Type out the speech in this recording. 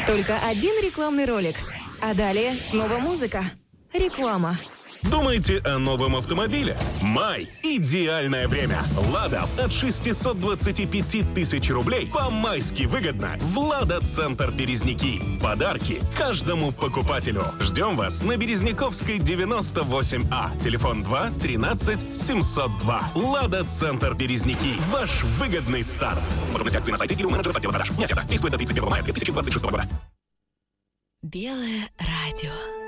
Только один рекламный ролик. А далее снова музыка. Реклама. Думаете о новом автомобиле? Май – идеальное время. «Лада» от 625 тысяч рублей по-майски выгодно в «Лада-центр Березники». Подарки каждому покупателю. Ждем вас на Березняковской 98А. Телефон 2 13 702. «Лада-центр Березники». Ваш выгодный старт. Подробности акции на сайте или у менеджеров отдела продаж. Нет, это действует до 31 мая 2026 года. Белое радио.